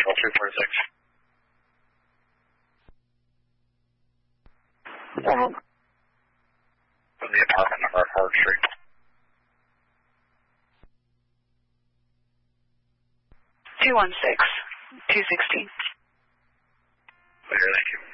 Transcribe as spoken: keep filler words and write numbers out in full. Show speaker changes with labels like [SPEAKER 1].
[SPEAKER 1] Control two forty-six.
[SPEAKER 2] Uh,
[SPEAKER 1] From the apartment number on Howard Street.
[SPEAKER 2] two one six, two sixteen.
[SPEAKER 1] Later, thank you.